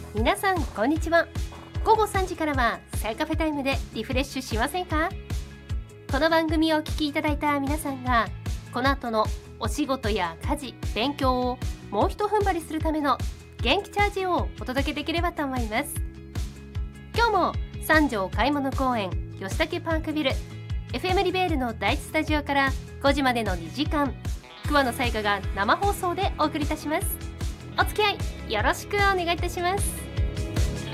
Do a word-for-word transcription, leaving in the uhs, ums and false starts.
皆さんこんにちは。午後さんじからはサイカフェタイムでリフレッシュしませんか？この番組をお聞きいただいた皆さんがこの後のお仕事や家事、勉強をもうひと踏ん張りするための元気チャージをお届けできればと思います。今日も三条買い物公園吉武パークビル エフエム リベールの第一スタジオからごじまでのにじかん、桑野彩香が生放送でお送りいたします。お付き合いよろしくお願いいたします。